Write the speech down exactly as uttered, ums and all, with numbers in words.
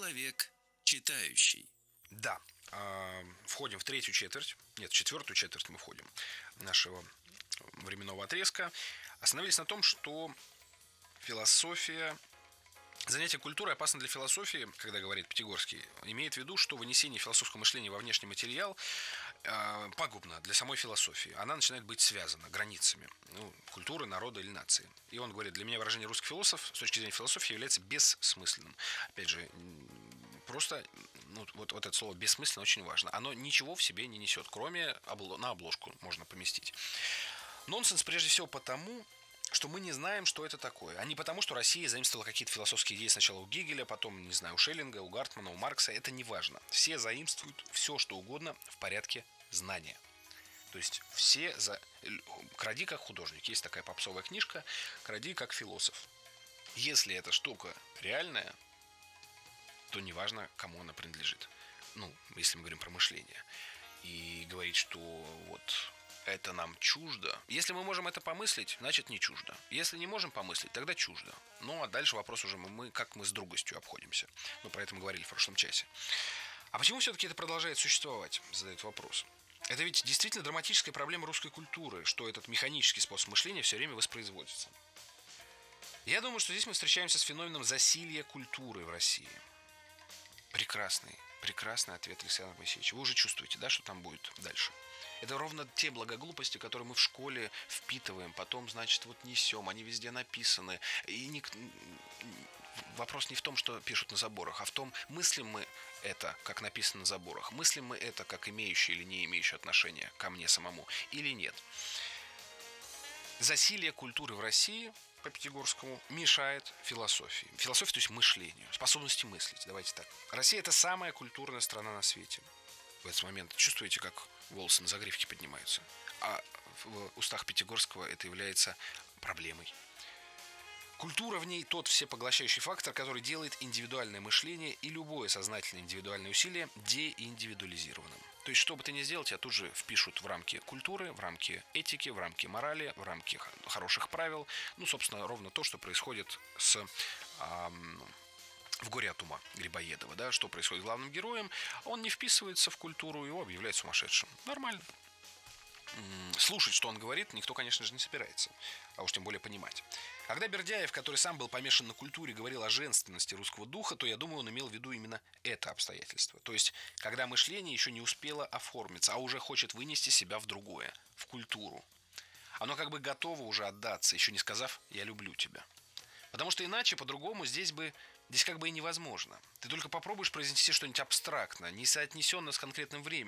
Человек читающий. Да, э, входим в третью четверть, нет, в четвертую четверть мы входим нашего временного отрезка. Остановились на том, что философия, занятие культурой опасно для философии, когда говорит Пятигорский, имеет в виду, что вынесение философского мышления во внешний материал э, пагубно для самой философии. Она начинает быть связана границами ну, культуры, народа или нации. И он говорит, для меня выражение русский философ с точки зрения философии является бессмысленным. Опять же, просто ну, вот, вот это слово бессмысленно очень важно. Оно ничего в себе не несет, кроме обло- на обложку можно поместить. Нонсенс прежде всего потому, что мы не знаем, что это такое. А не потому, что Россия заимствовала какие-то философские идеи сначала у Гегеля, потом, не знаю, у Шеллинга, у Гартмана, у Маркса. Это не важно. Все заимствуют все, что угодно в порядке знания. То есть все за... кради как художник. Есть такая попсовая книжка «Кради как философ». Если эта штука реальная, то неважно, кому она принадлежит. Ну, если мы говорим про мышление. И говорить, что вот... это нам чуждо. Если мы можем это помыслить, значит не чуждо. Если не можем помыслить, тогда чуждо. Ну, а дальше вопрос уже, мы, как мы с другостью обходимся. Мы про это мы говорили в прошлом часе. А почему все-таки это продолжает существовать? Задает вопрос. Это ведь действительно драматическая проблема русской культуры, что этот механический способ мышления все время воспроизводится. Я думаю, что здесь мы встречаемся с феноменом засилья культуры в России. Прекрасный, прекрасный ответ Александра Моисеевича. Вы уже чувствуете, да, что там будет дальше? Это ровно те благоглупости, которые мы в школе впитываем, потом, значит, вот несем, они везде написаны. И не... вопрос не в том, что пишут на заборах, а в том, мыслим мы это, как написано на заборах, мыслим мы это, как имеющее или не имеющее отношения ко мне самому, или нет. Засилье культуры в России, по Пятигорскому, мешает философии. Философии, то есть мышлению, способности мыслить, давайте так. Россия – это самая культурная страна на свете. В этот момент чувствуете, как волосы на загривке поднимаются? А в устах Пятигорского это является проблемой. Культура в ней тот всепоглощающий фактор, который делает индивидуальное мышление и любое сознательное индивидуальное усилие деиндивидуализированным. То есть, что бы ты ни сделал, тебя тут же впишут в рамки культуры, в рамки этики, в рамки морали, в рамки хороших правил. Ну, собственно, ровно то, что происходит с... Эм, в «Горе от ума» Грибоедова, да, что происходит с главным героем, он не вписывается в культуру, его объявляют сумасшедшим. Нормально. Слушать, что он говорит, никто, конечно же, не собирается, а уж тем более понимать. Когда Бердяев, который сам был помешан на культуре, говорил о женственности русского духа, то, я думаю, он имел в виду именно это обстоятельство. То есть, когда мышление еще не успело оформиться, а уже хочет вынести себя в другое, в культуру. Оно как бы готово уже отдаться, еще не сказав «я люблю тебя». Потому что иначе, по-другому, здесь бы, здесь как бы и невозможно. Ты только попробуешь произнести что-нибудь абстрактно, не соотнесенное с конкретным временем.